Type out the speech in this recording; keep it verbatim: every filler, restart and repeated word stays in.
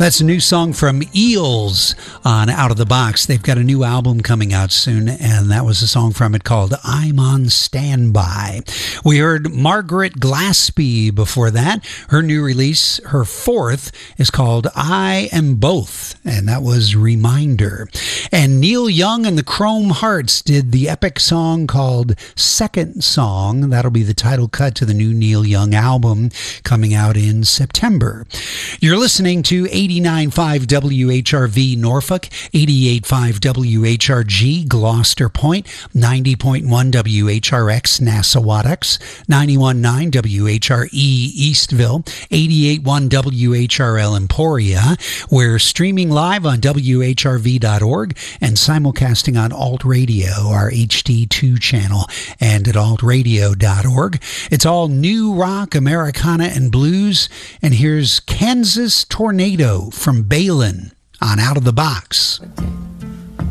That's a new song from Eels on Out of the Box. They've got a new album coming out soon, and that was a song from it called I'm on Standby. We heard Margaret Glaspie before that. Her new release, her fourth, is called I Am Both, and that was Reminder. And Neil Young and the Chrome Hearts did the epic song called Second Song. That'll be the title cut to the new Neil Young album coming out in September. You're listening to eighty-nine point five W H R V Norfolk, eighty-eight point five W H R G Gloucester Point, ninety point one W H R X Nassawadox, ninety-one point nine W H R E Eastville, eighty-eight point one W H R L Emporia. We're streaming live on W H R V dot org and simulcasting on Alt Radio, our H D two channel, and at alt radio dot org. It's all new rock, Americana, and blues. And here's Kansas Tornado from Balin on Out of the Box.